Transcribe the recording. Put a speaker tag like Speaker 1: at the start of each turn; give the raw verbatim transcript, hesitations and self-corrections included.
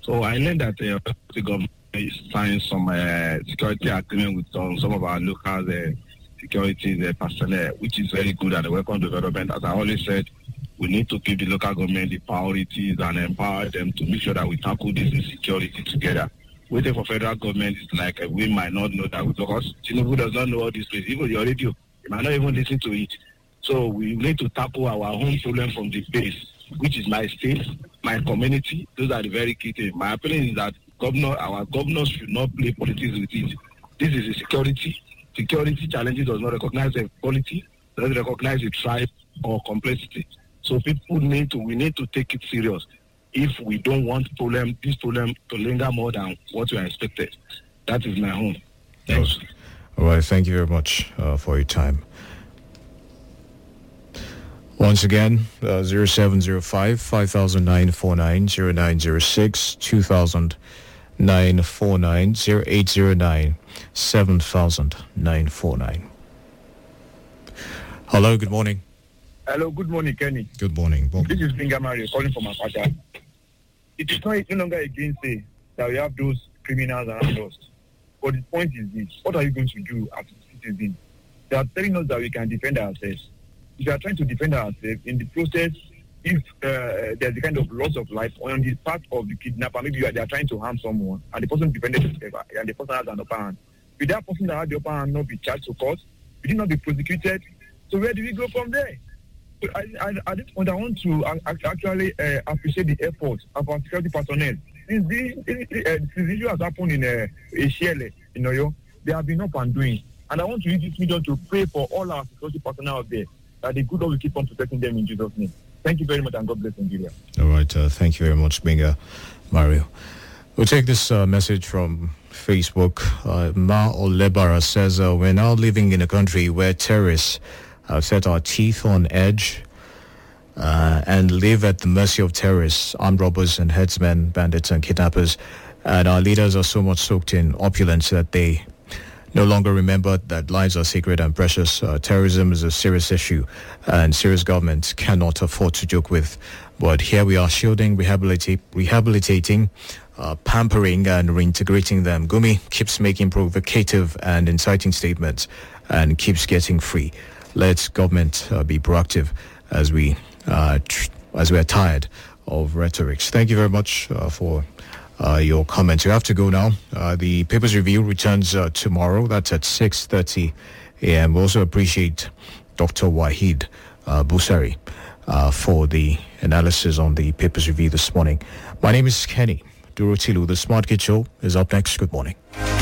Speaker 1: So I learned that uh, the government is signing some uh, security agreement with um, some of our local uh, security uh, personnel, which is very good and a welcome development. As I always said, we need to give the local government the priorities and empower them to make sure that we tackle this insecurity together. Waiting for federal government is like uh, we might not know that because Tinubu does not know all these places. Even your radio, you might not even listen to it. So we need to tackle our own problem from the base, which is my state, my community. Those are the very key things. My opinion is that governor, our governors should not play politics with it. This is a security. Security challenges does not recognize the quality, doesn't recognize the tribe or complexity. So people need to, we need to take it serious. If we don't want problem, this problem to linger more than what we are expected. That is my home. Thanks.
Speaker 2: All right, thank you very much uh, for your time. Once again, uh, zero seven zero five, five thousand nine four nine, zero nine zero six, two thousand nine four nine, zero eight zero nine, seven thousand nine four nine. Hello, good morning.
Speaker 3: Hello, good morning, Kenny.
Speaker 2: Good morning. Bob.
Speaker 3: This is Binga Mario calling from Akata. It is not no longer against say that we have those criminals around us. But the point is this: what are you going to do as citizens? They are telling us that we can defend ourselves. If you are trying to defend ourselves, in the process, if uh, there's a kind of loss of life on the part of the kidnapper, maybe you are, they are trying to harm someone, and the person defended himself, and the person has an upper hand. Will that person that had the upper hand not be charged to court? Will he not be prosecuted? So where do we go from there? So I, I, at this point, I want to actually uh, appreciate the effort of our security personnel. Since this, uh, this issue has happened in uh, Eshele, in Oyo, they have been up and doing. And I want to use this medium to pray for all our security personnel out there, that the good Lord will keep on protecting them in Jesus' name. Thank you very much, and God bless Nigeria.
Speaker 2: All right, uh, thank you very much, Binga Mario. We'll take this uh, message from Facebook. Uh, Ma Olebara says, uh, we're now living in a country where terrorists have set our teeth on edge uh, and live at the mercy of terrorists, armed robbers and headsmen, bandits and kidnappers. And our leaders are so much soaked in opulence that they no longer remember that lives are sacred and precious. Uh, terrorism is a serious issue, and serious governments cannot afford to joke with. But here we are shielding, rehabilitate, rehabilitating, uh, pampering and reintegrating them. Gumi keeps making provocative and inciting statements and keeps getting free. Let government uh, be proactive as we uh, tr- as we are tired of rhetorics. Thank you very much uh, for Uh, your comments. You have to go now. Uh, the Papers Review returns uh, tomorrow. That's at six thirty a.m. We also appreciate Doctor Wahid uh, Busari uh, for the analysis on the Papers Review this morning. My name is Kenny Durotilu. The Smart Kid Show is up next. Good morning.